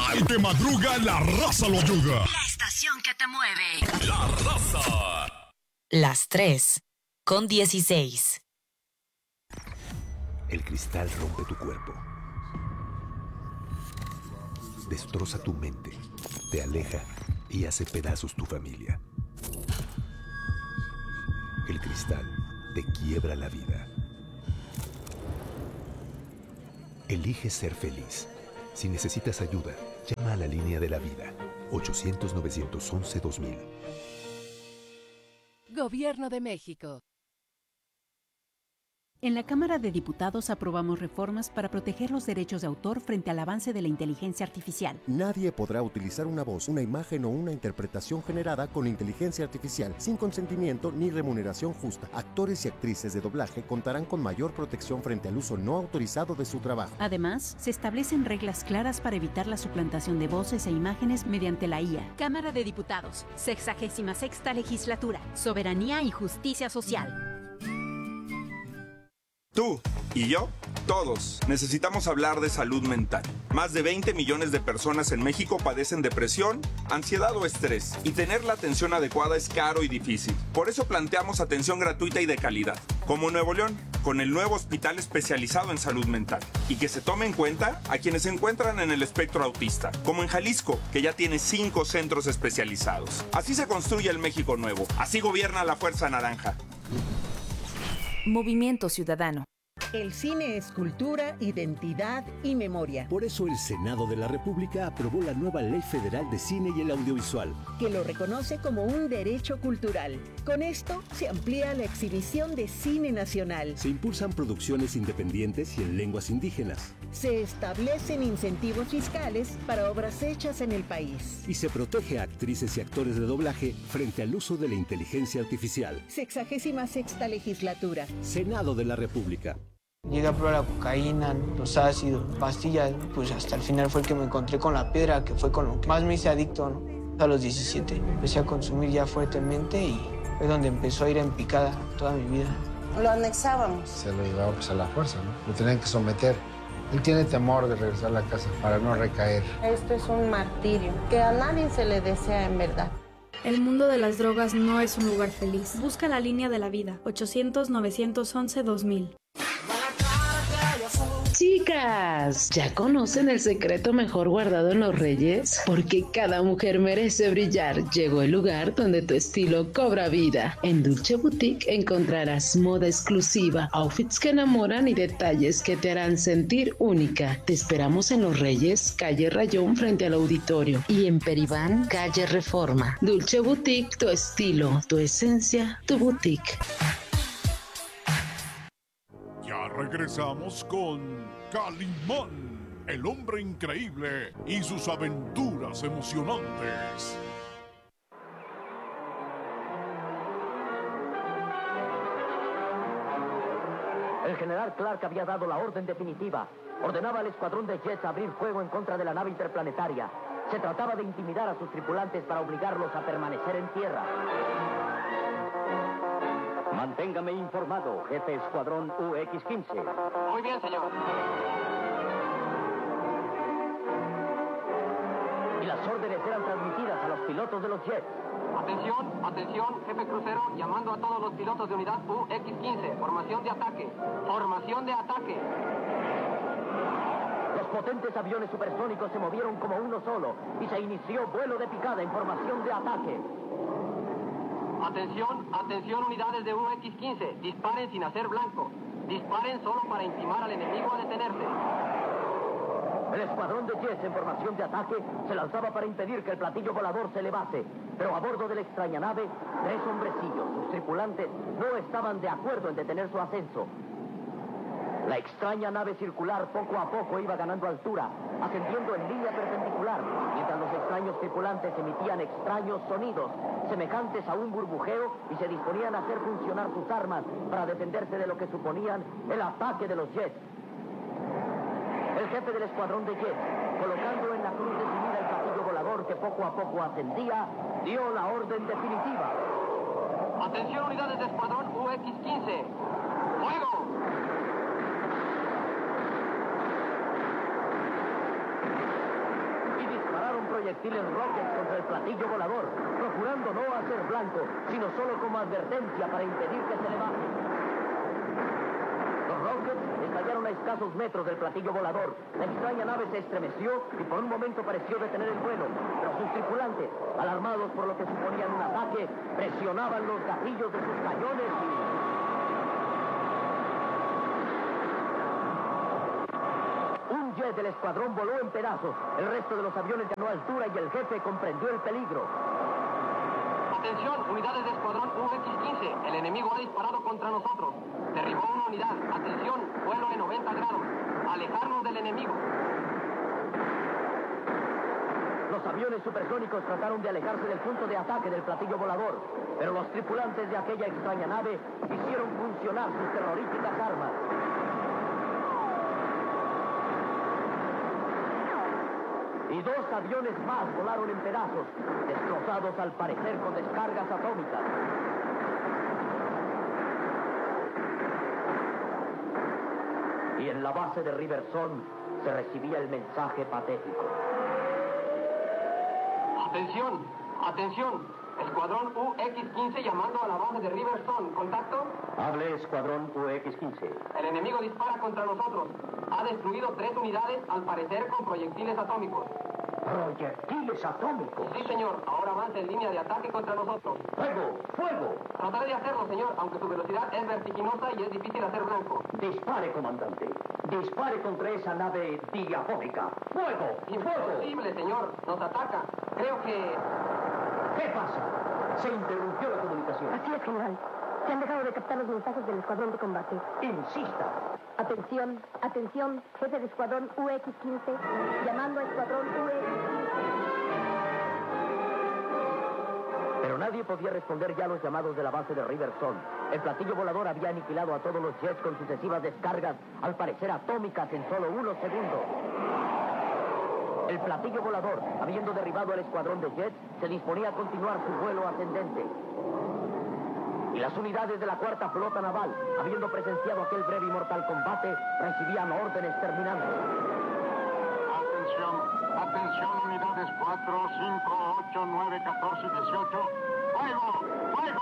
Al que madruga, la raza lo ayuda. La estación que te mueve. La raza. Las 3:16. El cristal rompe tu cuerpo. Destroza tu mente. Te aleja y hace pedazos tu familia. El cristal te quiebra la vida. Elige ser feliz. Si necesitas ayuda, llama a la línea de la vida. 800-911-2000. Gobierno de México. En la Cámara de Diputados aprobamos reformas para proteger los derechos de autor frente al avance de la inteligencia artificial. Nadie podrá utilizar una voz, una imagen o una interpretación generada con inteligencia artificial sin consentimiento ni remuneración justa. Actores y actrices de doblaje contarán con mayor protección frente al uso no autorizado de su trabajo. Además, se establecen reglas claras para evitar la suplantación de voces e imágenes mediante la IA. Cámara de Diputados, 66ª Legislatura, Soberanía y Justicia Social. Tú y yo, todos, necesitamos hablar de salud mental. Más de 20 millones de personas en México padecen depresión, ansiedad o estrés, y tener la atención adecuada es caro y difícil. Por eso planteamos atención gratuita y de calidad, como en Nuevo León, con el nuevo hospital especializado en salud mental, y que se tome en cuenta a quienes se encuentran en el espectro autista, como en Jalisco, que ya tiene 5 centros especializados. Así se construye el México nuevo, así gobierna la Fuerza Naranja. Movimiento Ciudadano. El cine es cultura, identidad y memoria. Por eso el Senado de la República aprobó la nueva Ley Federal de Cine y el Audiovisual, que lo reconoce como un derecho cultural. Con esto se amplía la exhibición de cine nacional. Se impulsan producciones independientes y en lenguas indígenas. Se establecen incentivos fiscales para obras hechas en el país. Y se protege a actrices y actores de doblaje frente al uso de la inteligencia artificial. 66ª Legislatura. Senado de la República. Llegué a probar la cocaína, los ácidos, pastillas, pues hasta el final fue el que me encontré con la piedra, que fue con lo que más me hice adicto, ¿no? A los 17 empecé a consumir ya fuertemente y fue donde empezó a ir en picada toda mi vida. Lo anexábamos. Se lo llevaba pues a la fuerza, ¿no? Lo tenían que someter. Él tiene temor de regresar a la casa para no recaer. Esto es un martirio que a nadie se le desea en verdad. El mundo de las drogas no es un lugar feliz. Busca la línea de la vida. 800-911-2000. Chicas, ¿ya conocen el secreto mejor guardado en los Reyes? Porque cada mujer merece brillar. Llegó el lugar donde tu estilo cobra vida. En Dulce Boutique encontrarás moda exclusiva, outfits que enamoran y detalles que te harán sentir única. Te esperamos en Los Reyes, calle Rayón frente al auditorio, y en Peribán, calle Reforma. Dulce Boutique, tu estilo, tu esencia, tu boutique. Ya regresamos con Calimán, el hombre increíble y sus aventuras emocionantes. El general Clark había dado la orden definitiva. Ordenaba al escuadrón de jets a abrir fuego en contra de la nave interplanetaria. Se trataba de intimidar a sus tripulantes para obligarlos a permanecer en tierra. Manténgame informado, jefe escuadrón UX-15. Muy bien, señor. Y las órdenes eran transmitidas a los pilotos de los jets. Atención, atención, jefe crucero, llamando a todos los pilotos de unidad UX-15. Formación de ataque. Formación de ataque. Los potentes aviones supersónicos se movieron como uno solo y se inició vuelo de picada en formación de ataque. Atención, atención, unidades de UX-15. Disparen sin hacer blanco. Disparen solo para intimar al enemigo a detenerse. El escuadrón de jets en formación de ataque se lanzaba para impedir que el platillo volador se elevase. Pero a bordo de la extraña nave, 3 hombrecillos, sus tripulantes, no estaban de acuerdo en detener su ascenso. La extraña nave circular poco a poco iba ganando altura, ascendiendo en línea perpendicular, mientras los extraños tripulantes emitían extraños sonidos, semejantes a un burbujeo, y se disponían a hacer funcionar sus armas para defenderse de lo que suponían el ataque de los jets. El jefe del escuadrón de jets, colocando en la cruz definida el platillo volador que poco a poco ascendía, dio la orden definitiva. Atención, unidades de escuadrón UX-15. ¡Fuego! proyectiles Rockets contra el platillo volador, procurando no hacer blanco, sino solo como advertencia para impedir que se levante. Los Rockets estallaron a escasos metros del platillo volador. La extraña nave se estremeció y por un momento pareció detener el vuelo, pero sus tripulantes, alarmados por lo que suponían un ataque, presionaban los gatillos de sus cañones y... Un jet del escuadrón voló en pedazos. El resto de los aviones ganó altura y el jefe comprendió el peligro. Atención, unidades de escuadrón UX-15. El enemigo ha disparado contra nosotros. Derribó una unidad. Atención, vuelo de 90 grados. Alejarnos del enemigo. Los aviones supersónicos trataron de alejarse del punto de ataque del platillo volador, pero los tripulantes de aquella extraña nave hicieron funcionar sus terroríficas armas. Y dos aviones más volaron en pedazos, destrozados al parecer con descargas atómicas. Y en la base de Riverson se recibía el mensaje patético. Atención, atención. Escuadrón UX-15 llamando a la base de Riverson. ¿Contacto? Hable, escuadrón UX-15. El enemigo dispara contra nosotros. Ha destruido 3 unidades, al parecer con proyectiles atómicos. ¿Proyectiles atómicos? Sí, señor. Ahora avanza en línea de ataque contra nosotros. ¡Fuego! ¡Fuego! Trataré de hacerlo, señor, aunque su velocidad es vertiginosa y es difícil hacer blanco. Dispare, comandante. Dispare contra esa nave diabólica. ¡Fuego! ¡Fuego! Imposible, señor. Nos ataca. Creo que... ¿Qué pasa? Se interrumpió la comunicación. Así es, general. Se han dejado de captar los mensajes del escuadrón de combate. Insista. Atención, atención, jefe de escuadrón UX-15, llamando a escuadrón UX-15. Pero nadie podía responder ya a los llamados de la base de Riverson. El platillo volador había aniquilado a todos los jets con sucesivas descargas, al parecer atómicas, en solo unos segundos. El platillo volador, habiendo derribado al escuadrón de jets, se disponía a continuar su vuelo ascendente. Y las unidades de la cuarta flota naval, habiendo presenciado aquel breve y mortal combate, recibían órdenes terminantes. Atención, atención, unidades 4, 5, 8, 9, 14 y 18. ¡Fuego! ¡Fuego!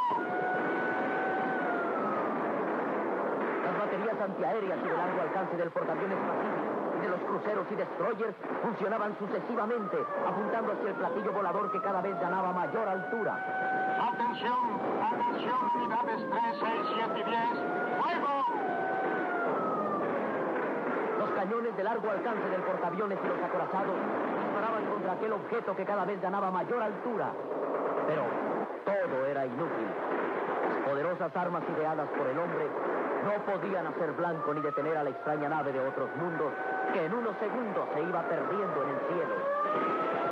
Las baterías antiaéreas y de largo alcance del portaaviones Pacífico y de los cruceros y destroyers funcionaban sucesivamente, apuntando hacia el platillo volador que cada vez ganaba mayor altura. Atención, atención, unidades 3, 6, 7 y 10. ¡Fuego! Los cañones de largo alcance del portaaviones y los acorazados disparaban contra aquel objeto que cada vez ganaba mayor altura. Pero todo era inútil. Las poderosas armas ideadas por el hombre no podían hacer blanco ni detener a la extraña nave de otros mundos que en unos segundos se iba perdiendo en el cielo.